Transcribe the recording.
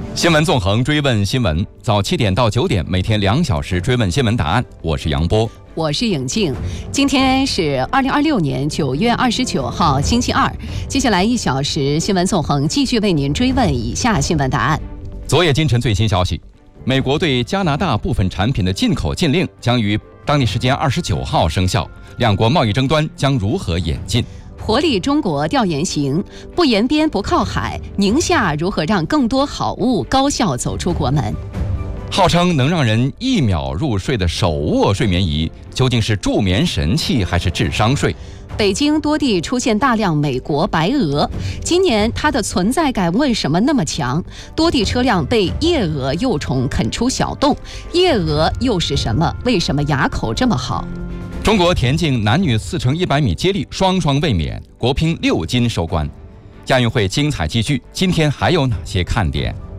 新闻纵横，追问新闻，早7点到9点，每天2小时追问新闻答案。我是杨波， 我是颖静。今天是2026年9月29号，星期二。接下来1小时新闻纵横继续为您追问以下新闻答案。 昨夜今晨最新消息，美国对加拿大部分产品的进口禁令将于当地时间29号生效，两国贸易争端将如何演进？ 活力中国调研行，不沿边不靠海，宁夏如何让更多好物高效走出国门？ 号称能让人1秒入睡的手握睡眠仪，究竟是助眠神器还是智商税？ 北京多地出现大量美国白鹅，今年它的存在感为什么那么强？多地车辆被夜蛾幼虫啃出小洞，夜蛾又是什么？为什么牙口这么好？ 中国田径男女4乘100米接力双双卫冕，国乒6金收官。亚运会精彩继续，今天还有哪些看点？